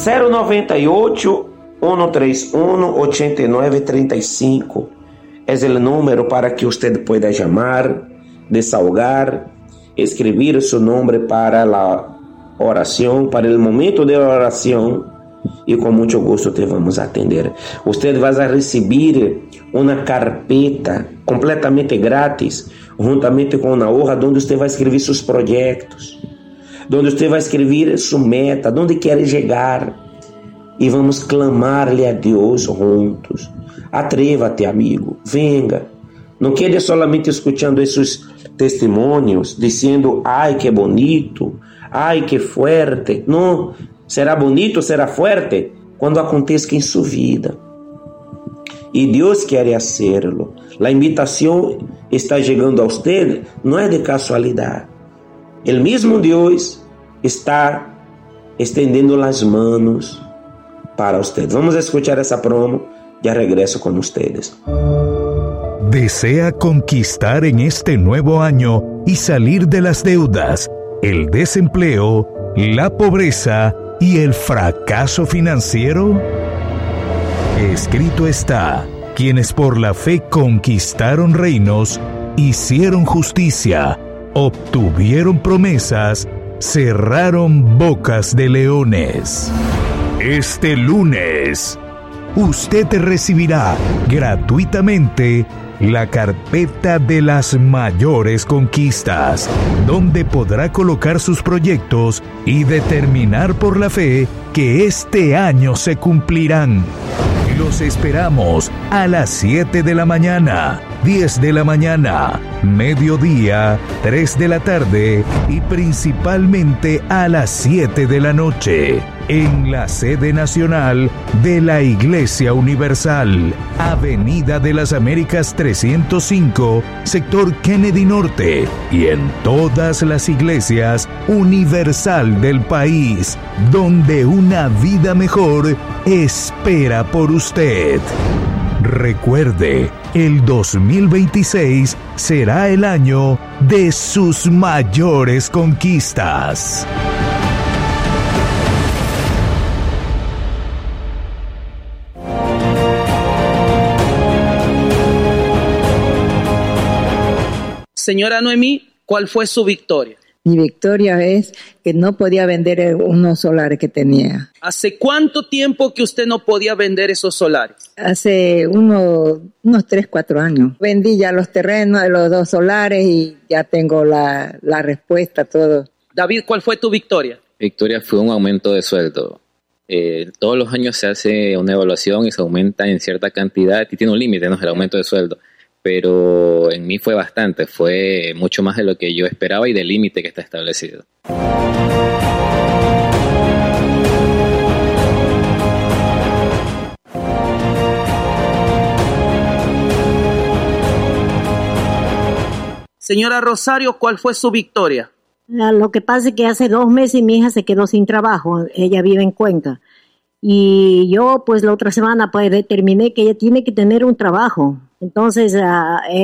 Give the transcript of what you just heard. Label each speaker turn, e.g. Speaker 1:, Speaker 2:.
Speaker 1: 098-131-8935 es el número para que usted pueda llamar, desahogar, escribir su nombre para la oración, para el momento de oración, y con mucho gusto te vamos a atender. Usted va a recibir una carpeta completamente gratis, juntamente con una hoja donde usted va a escribir sus proyectos, donde usted va a escribir su meta, donde quiere llegar, y vamos clamarle a Dios juntos. Atrévate, amigo, venga. Não quede solamente escutando esses testemunhos, dizendo, ai, que bonito, ai, que fuerte. Não, será bonito, será fuerte quando aconteça em sua vida. E Deus quer hacerlo. A invitação está chegando a você, não é de casualidade. O mesmo Deus está estendendo as manos para usted. Vamos a escuchar esa promo. Ya regreso con ustedes.
Speaker 2: ¿Desea conquistar en este nuevo año y salir de las deudas, el desempleo, la pobreza y el fracaso financiero? Escrito está: quienes por la fe conquistaron reinos, hicieron justicia, obtuvieron promesas, cerraron bocas de leones. Este lunes, usted recibirá gratuitamente la carpeta de las mayores conquistas, donde podrá colocar sus proyectos y determinar por la fe que este año se cumplirán. Los esperamos a las 7 de la mañana, 10 de la mañana, mediodía, 3 de la tarde y principalmente a las 7 de la noche, en la sede nacional de la Iglesia Universal, Avenida de las Américas 305, sector Kennedy Norte, y en todas las iglesias universal del país, donde una vida mejor espera por usted. Recuerde, el 2026 será el año de sus mayores conquistas.
Speaker 3: Señora Noemí, ¿cuál fue su victoria?
Speaker 4: Mi victoria es que no podía vender unos solares que tenía.
Speaker 3: ¿Hace cuánto tiempo que usted no podía vender esos solares?
Speaker 4: Hace unos 3, 4 años. Vendí ya los terrenos de los 2 solares y ya tengo la respuesta, todo.
Speaker 3: David, ¿cuál fue tu victoria?
Speaker 5: Victoria fue un aumento de sueldo. Todos los años se hace una evaluación y se aumenta en cierta cantidad y tiene un límite, ¿no? El aumento de sueldo. Pero en mí fue bastante, fue mucho más de lo que yo esperaba y del límite que está establecido.
Speaker 3: Señora Rosario, ¿cuál fue su victoria?
Speaker 6: Lo que pasa es que hace 2 meses mi hija se quedó sin trabajo, ella vive en Cuenca. Y yo pues la otra semana pues determiné que ella tiene que tener un trabajo. Entonces